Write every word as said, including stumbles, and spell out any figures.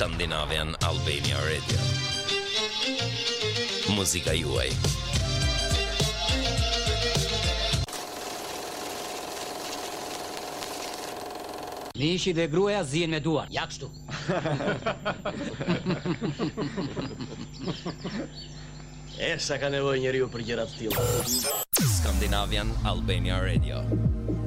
Scandinavian Albania Radio. Muzika juaj. Mishi dhe gruaja zihen me duar. Ja kështu. E sa ka nevojë njeriu për gjëra të tilla. Scandinavian Albania Radio.